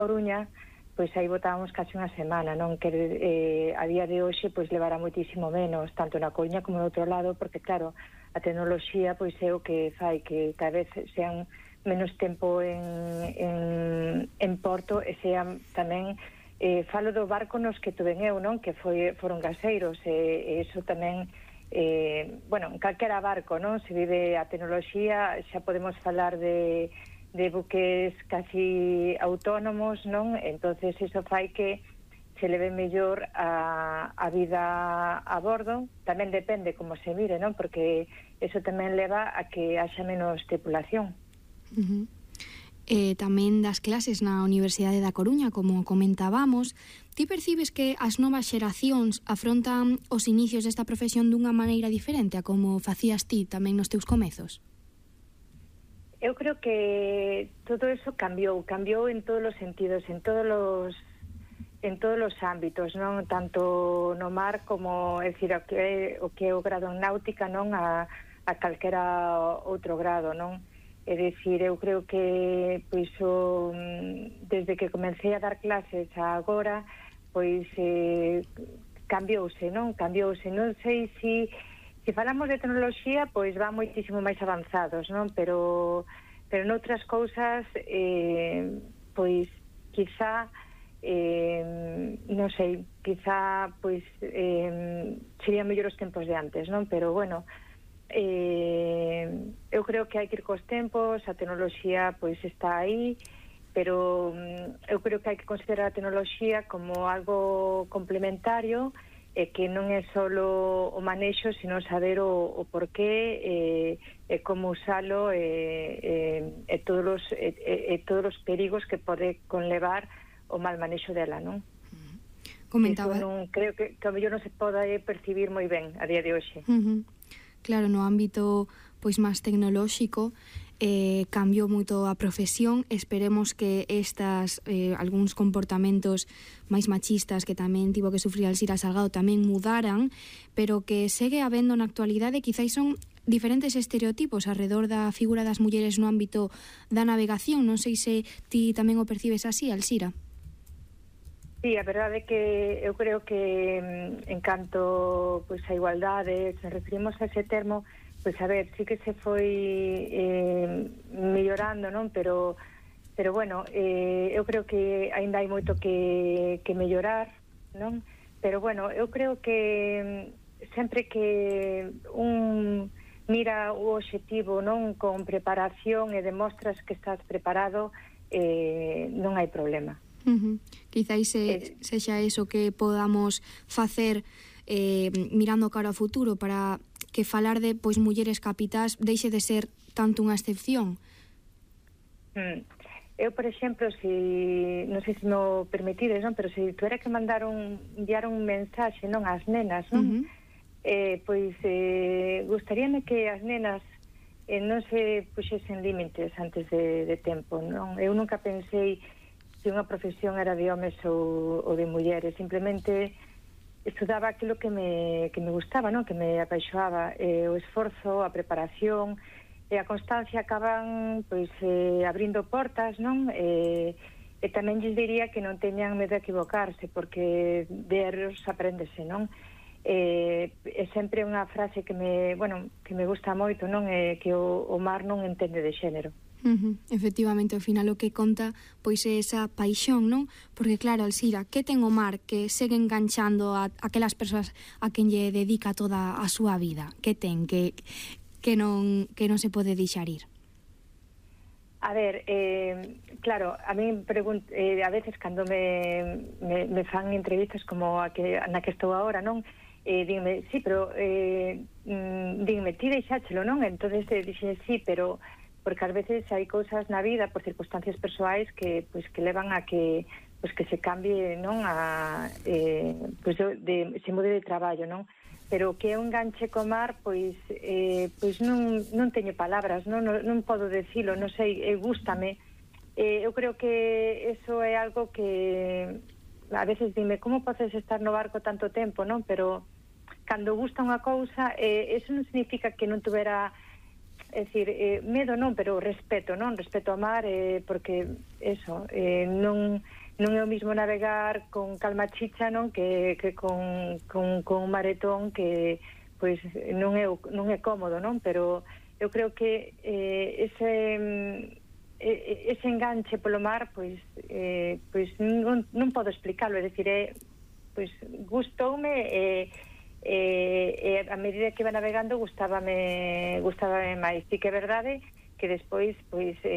Coruña, pois aí botábamos casi unha semana, non? Que a día de hoxe pois levará moitísimo menos, tanto na Coruña como no outro lado, porque claro, a tecnoloxía pois é o que fai que cada vez sean menos tempo en porto e sean tamén falo do barco nos que tuven eu, non? Que foron gaseiros e iso tamén bueno, en calquera barco, non? Se vive a tecnoloxía, xa podemos falar de buques casi autónomos, non? Entonces iso fai que se leve mellor a vida a bordo. Tamén depende como se mire, non? Porque eso tamén leva a que haxa menos tripulación. Tamén das clases na Universidade da Coruña, como comentábamos, ti percibes que as novas xeracións afrontan os inicios desta profesión dunha maneira diferente a como facías ti tamén nos teus comezos? Eu creo que todo eso cambiou en todos os sentidos, en todos os ámbitos, non? Tanto no mar como, é dicir, o que é o grado en náutica, non? A calquera outro grado, non? É dicir, eu creo que pois desde que comecei a dar clases a agora, pois cambiouse, non? Non sei se falamos de tecnoloxía, pois van moitísimo máis avanzados, non? Pero noutras cousas, pois, quizá, non sei, quizá, pois, serían mellor os tempos de antes, non? Pero, bueno, eu creo que hai que ir cos tempos, a tecnoloxía, pois, está aí, pero eu creo que hai que considerar a tecnoloxía como algo complementario, que non é só o manexo, sino saber o porqué e como usalo e todos os perigos que pode conlevar o mal manexo dela, non? Comentaba... Eso non, creo que a mellor non se pode percibir moi ben a día de hoxe. Claro, no ámbito pois máis tecnolóxico cambiou moito a profesión. Esperemos que algúns comportamentos máis machistas que tamén tivo que sufrir Alzira Salgado tamén mudaran, pero que segue habendo na actualidade quizás son diferentes estereotipos alrededor da figura das mulleres no ámbito da navegación. Non sei se ti tamén o percibes así, Alzira. Sí, a verdade é que eu creo que en canto pois a igualdade, se referimos a ese termo, pois a ver, sí que se foi mellorando, non? Pero bueno, eu creo que aínda hai moito que mellorar, non? Pero bueno, eu creo que sempre que un mira o obxectivo, non, con preparación e demostras que estás preparado, non hai problema. Quizáis sexa eso que podamos facer mirando cara ao futuro para que falar de pois mulleres capitás deixe de ser tanto unha excepción. Eu, por exemplo, non sei se me permitides, non? Pero se tuera que enviar un mensaxe, non, ás nenas, non? Pois gustaríame que as nenas non se puxesen límites antes de tempo, non? Eu nunca pensei se unha profesión era de homes ou de mulleres, simplemente estudaba aquilo que me gustaba, non? Que me apaixoaba, o esforzo, a preparación e a constancia acaban pois abrindo portas, non? E tamén lles diría que non teñan medo a equivocarse, porque de erros apréndese, non? É sempre unha frase que me gusta moito, non? Que o mar non entende de xénero. Efectivamente, ao final o que conta pois é esa paixón, non? Porque claro, Alzira, que ten o mar que segue enganchando a aquelas persoas a quen lle dedica toda a súa vida? Que ten que non se pode deixar ir? A ver, claro, a mí a veces cando me fan entrevistas como na que estou agora, non? Dime, sí, pero dime, ti deixáchelo, non? Entonces dixen, sí, pero porque ás veces hai cousas na vida por circunstancias persoais que levan a que se cambie, non, se mude de traballo, non? Pero que é un enganche co mar, pois non teño palabras, non podo decilo, non sei, gústame. Eu creo que eso é algo que a veces dime, como podes estar no barco tanto tempo, non? Pero cando gusta unha cousa, eso non significa que non tuvera é dicir, medo non, pero respeto, non? Respeto ao mar, porque eso, non é o mismo navegar con calmachicha, non? Que con un maretón que pois non é cómodo, non? Pero eu creo que ese enganche polo mar, pois non podo explicarlo, é dicir, pois gustoume a medida que iba navegando gustábame máis. E que é verdade que despois pois